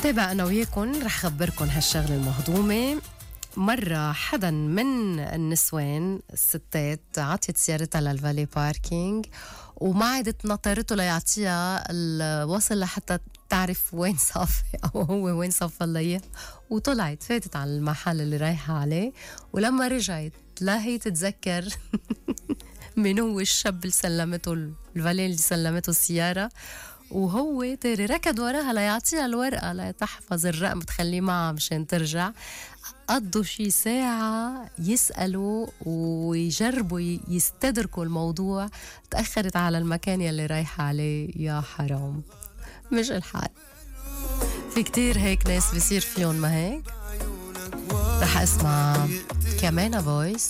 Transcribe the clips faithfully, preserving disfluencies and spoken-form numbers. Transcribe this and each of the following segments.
تابع أنا وياكم رح خبركن هالشغلة المهضومة. مرة حدا من النسوان الستات عطيت سيارتها للفالي باركينج وما عادت نطرته ليعطيها الوصل لحتى تعرف وين صافي أو هو وين صفى لها، وطلعت فاتت على المحل اللي رايحة عليه، ولما رجعت لا هي تتذكر من هو الشاب اللي سلمته الفالي اللي سلمته السيارة، وهو تاري ركض وراها ليعطيها الورقة لتحفظ الرقم تخليه معها مشان ترجع. قضوا شي ساعة يسألوا ويجربوا يستدركوا الموضوع، تأخرت على المكان يلي رايحة عليه. يا حرام، مش الحال. في كتير هيك ناس بيصير فيهم ما هيك. رح اسمع كمان فويس.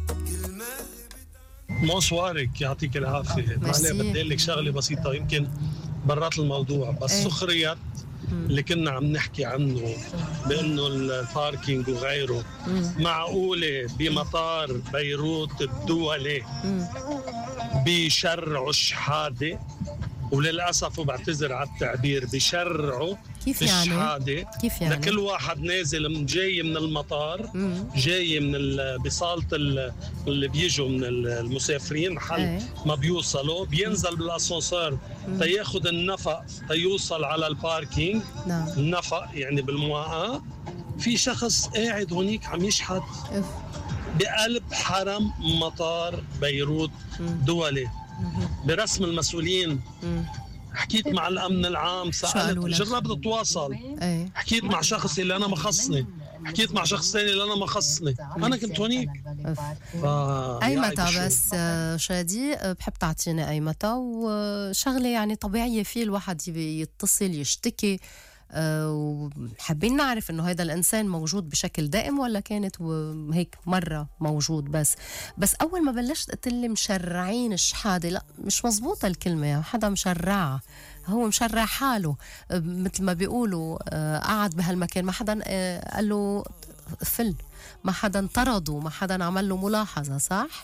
مصوارك يعطيك العافية. معلي بدي لك شغلة بسيطة يمكن برات الموضوع، بس ايه؟ سخرية اللي كنا عم نحكي عنه بأنه الباركينج وغيره. مم. معقولة بمطار بيروت الدولي بيشرعوا الشحادة؟ وللأسف وبعتذر على التعبير بيشرعوا كيف يعني؟ الشحادة. كيف يعني؟ لكل واحد نازل من جاي من المطار، مم. جاي من بصالة اللي بيجوا من المسافرين محل ايه؟ ما بيوصلوا بينزل بالأسانسير تياخد النفق تيوصل على الباركينج. نعم. النفق يعني بالمواقع. في شخص قاعد هونيك عم يشحد بقلب حرم مطار بيروت دولي برسم المسؤولين. مم. حكيت مع الأمن العام، سألت، جربت أتواصل، ايه؟ حكيت مع شخص اللي أنا ما خصني، حكيت مع شخص ثاني اللي أنا ما خصني، أنا كنت هونيك. ف... أي متى بس شادي بحب تعطيني أي متى وشغلة يعني طبيعية فيه الواحد يتصل يشتكي، وحابين نعرف إنه هذا الإنسان موجود بشكل دائم ولا كانت هيك مرة موجود بس. بس أول ما بلشت قلت لي مشرعين الشحادة، لا مش مزبوطة الكلمة، حدا مشرعها، هو مشرع حاله مثل ما بيقولوا. قعد بهالمكان ما حدا قال له فل، ما حدا طرده، ما حدا عمل له ملاحظة، صح؟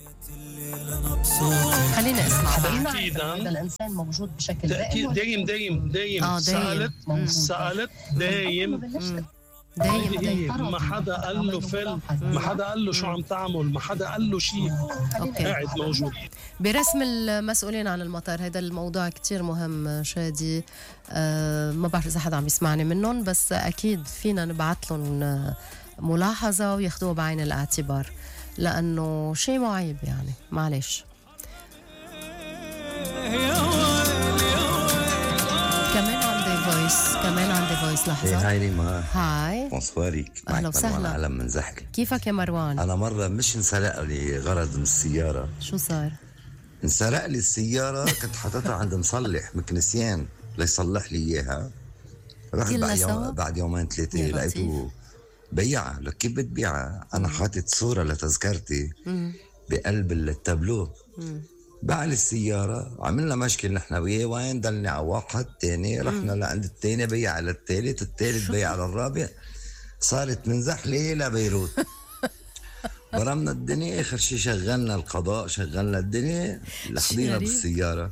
خلينا اسمع. تأكيدا هذا الإنسان موجود بشكل دائم دايم دايم دايم. آه سألت سألت دايم دايم دايم. ما حدا قال له فل، ما حدا قال له شو عم تعمل، ما حدا قال له شيء. قاعد موجود برسم المسؤولين عن المطار. هذا الموضوع كتير مهم شادي. آه ما بعرف إذا حدا عم يسمعني منهم، بس أكيد فينا نبعث لهم ملاحظة وياخدوها بعين الاعتبار، لأنه شيء معيب يعني. معلش. كمان عندي فويس، كمان عندي فويس. لحظة. هاي ريما. هاي مصواريك. أهلا وسهلا. عالم من زحكة. كيفك يا مروان؟ أنا مرة مش انسرق لي غرض من السيارة. شو صار؟ انسرق لي السيارة، كنت حاطتها عند مصلح مكنسيان ليصلح لي إياها. رحت بعد, يوم بعد يومين ثلاثة لقيته بيعها. لك كيف بتبيعها؟ أنا حاطط صورة لتذكرتي مم. بقلب التابلو. باع لي السيارة، عملنا مشكلة نحن وياه، وين دلني على واحد تاني، رحنا لعند التاني بيع على الثالث، الثالث بيع على الرابع، صارت من زحلة لبيروت. برمنا الدنيا. آخر شي شغلنا القضاء، شغلنا الدنيا لحظينا بالسيارة.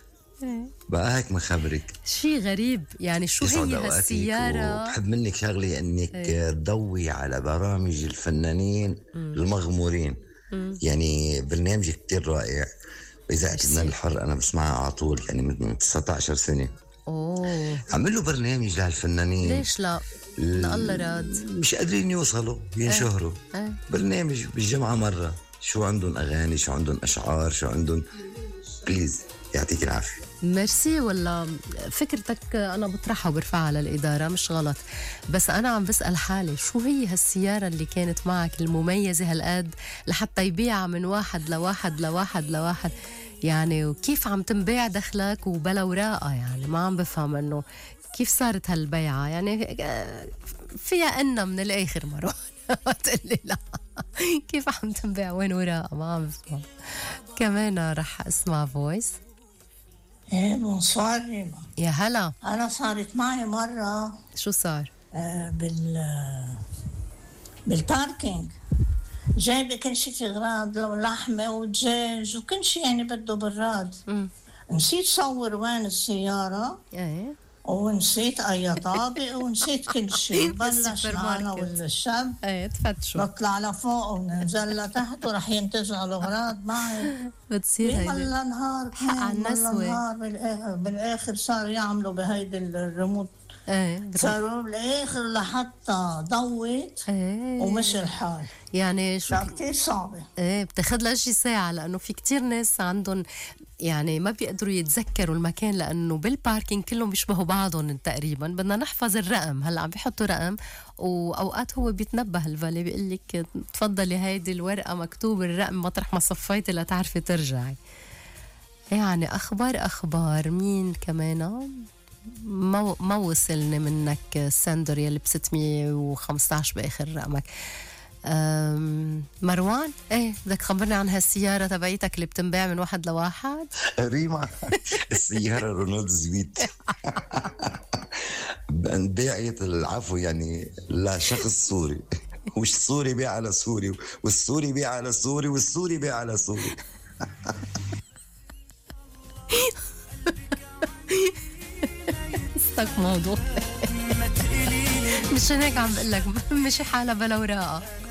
بقى هيك مخبرك شي غريب يعني. شو هي هالسيارة؟ بحب منك شغلي انك ايه؟ تضوي على برامج الفنانين مم. المغمورين. مم. يعني برنامج كتير رائع بإذاعة لبنان الحر، انا بسمعها على طول يعني من تسعة عشر سنة. اوه عمل له برنامج لهالفنانين. ليش لا؟ لا الله راد، مش قادرين يوصلوا ينشهروا. ايه؟ ايه؟ برنامج بالجمعة مرة، شو عندهم اغاني، شو عندهم اشعار، شو عندهم. بليز يعطيك العافية. ميرسي. ولا فكرتك أنا بطرحها وبرفعها للإدارة، مش غلط، بس أنا عم بسأل حالي شو هي هالسيارة اللي كانت معك المميزة هالقد لحتى يبيعها من واحد لواحد لواحد لواحد يعني، وكيف عم تنبيع دخلك وبلا وراقة يعني؟ ما عم بفهم إنه كيف صارت هالبيعة يعني. فيها إنه من الآخر مروان تقلي لا كيف عم تنبيع وين وراقة؟ ما عم بفهم. كمان رح أسمع فويس. ايه بونسوار ريما. يا هلا. انا صارت معي مره. شو صار؟ آه بال بالباركينج جايبه كل شيء في اغراض، لو لحمه ودجاج وكل شيء يعني بده براد. م. نسيت صور وين السياره. ايه ونسيت أي طابق ونسيت كل شيء. بلشنا أنا والشاب ايه تفتشوا، نطلع لفوق وننزل لتحت وراح ينتزعوا الأغراض معي. بتصير هيدي والله نهار حق على النسوة. نهار بالآخر, بالآخر صار يعملوا بهيدي الريموت. ايه صاروا بالآخر لحتى ضوت ايه ومشي الحال. يعني شو كتير صعبة. ايه بتاخد لها شي ساعة، لأنه في كتير ناس عندهم يعني ما بيقدروا يتذكروا المكان، لأنه بالباركينج كلهم بيشبهوا بعضهم تقريبا. بدنا نحفظ الرقم، هلا عم بيحطوا رقم، وأوقات هو بيتنبه الفالي بيقول لك تفضلي هيدي الورقة مكتوب الرقم مطرح ما صفيتي لتعرفي ترجعي. يعني أخبار أخبار مين كمان ما ما وصلني منك سندر يلي ب ستمية وخمسطعش بآخر رقمك. مروان ايه بدك تخبرني عن هالسيارة تبعيتك اللي بتنباع من واحد لواحد؟ ريما السيارة رونالد زويت انباعت العفو يعني لشخص سوري، وش سوري بيع على سوري، والسوري بيع على سوري، والسوري بيع على سوري. استك موضوع مش هيك عم بقول لك مشي حالها بلا وراء.